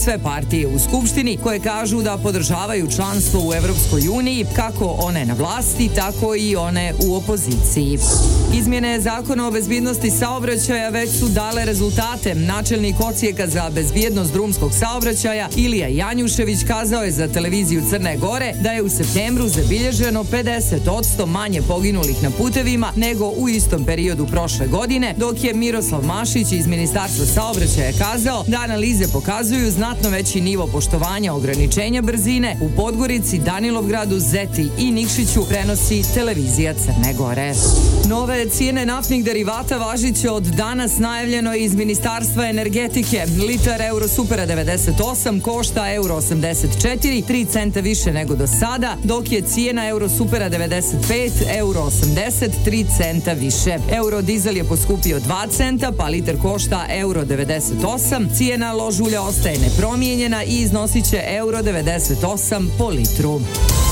sve partije u Skupštini koje kažu da podržavaju članstvo u Evropskoj uniji, kako one na vlasti, tako i one u opoziciji. Izmjene zakona o bezbjednosti saobraćaja već su dale rezultate. Načelnik Odsjeka za bezbjednost drumskog saobraćaja Ilija Janjušević kazao je za televiziju Crne Gore da je u septembru zabilježeno 50% manje poginulih na putevima nego u istom periodu prošle godine, dok je Miroslav Mašić iz Ministarstva saobraćaja kazao da analize pokazuju znatno veći nivo poštovanja ograničenja brzine u Podgorici, Danilovgradu, Zeti i Nikšiću, prenosi televizija Crne Gore. Nove cijene naftnih derivata važit će od danas, najavljeno je iz Ministarstva energetike. Litar Eurosupera 98 košta euro 84, 3 centa više nego do sada, dok je cijena Eurosupera 95 euro 80, 3 centa više. Eurodizel je poskupio 2 centa, pa liter košta euro 98. Cijena lož ulja ostaje nepromijenjena i iznosit će euro 98 po litru.